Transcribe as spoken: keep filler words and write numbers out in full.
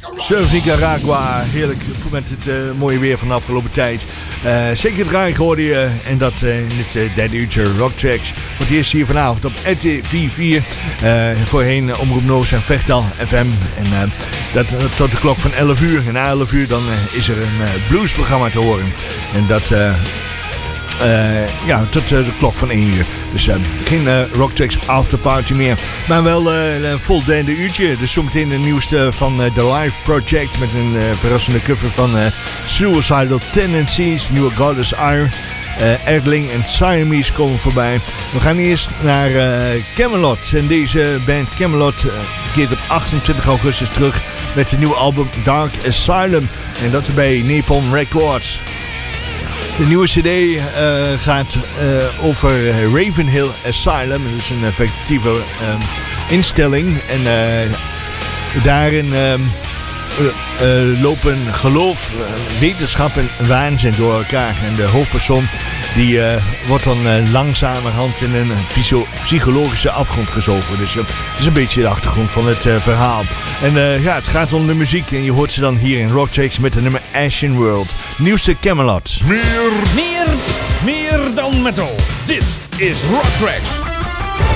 Surf Nicaragua, heerlijk met het uh, mooie weer van de afgelopen tijd. Uh, zeker draaien hoorde je en dat uh, in het uh, derde uurtje Rock Tracks. Wat eerst hier vanavond op R T V vier. Uh, voorheen uh, Omroep Noos en Vechtal F M. En uh, dat uh, tot de klok van elf uur. En na elf uur dan uh, is er een uh, bluesprogramma te horen. En dat... Uh, Uh, ja, tot uh, de klok van één uur. Dus uh, geen uh, Rock Tracks afterparty meer. Maar wel uh, een vol derde uurtje. Dus zometeen de nieuwste van uh, The Live Project. Met een uh, verrassende cover van uh, Suicidal Tendencies. Nieuwe Goddess Ire. Uh, Erdling en Siamese komen voorbij. We gaan eerst naar uh, Camelot. En deze band Camelot uh, keert op achtentwintig augustus terug. Met een nieuwe album Dark Asylum. En dat bij Napalm Records. De nieuwe cd uh, gaat uh, over Ravenhill Asylum. Dat is een uh, fictieve uh, instelling. En uh, daarin uh, uh, uh, lopen geloof, uh, wetenschap en waanzin door elkaar. En de hoofdpersoon die uh, wordt dan uh, langzamerhand in een psychologische afgrond gezogen. Dus uh, dat is een beetje de achtergrond van het uh, verhaal. En uh, ja, het gaat om de muziek. En je hoort ze dan hier in Rock Tracks met de nummer Ashen World. Nieuwste Camelot. Meer, meer, meer dan metal. Dit is Rock Tracks.